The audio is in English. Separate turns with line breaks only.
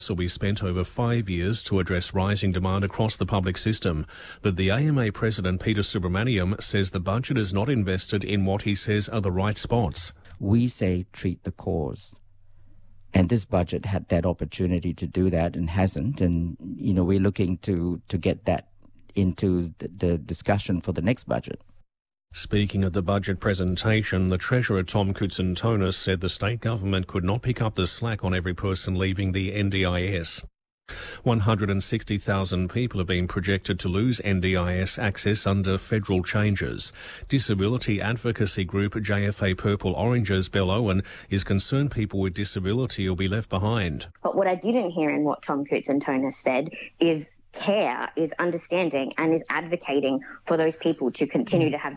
will be spent over 5 years to address rising demand across the public system. But the AMA President Peter Subramaniam says the budget is not invested in what he says are the right spots.
We say treat the cause. And this budget had that opportunity to do that and hasn't. And, we're looking to get that into the discussion for the next budget.
Speaking at the budget presentation, the Treasurer Tom Koutsantonis said the state government could not pick up the slack on every person leaving the NDIS. 160,000 people have been projected to lose NDIS access under federal changes. Disability advocacy group JFA Purple Orange's Bill Owen is concerned people with disability will be left behind.
But what I didn't hear in what Tom Koutsantonis said is care, is understanding and is advocating for those people to continue to have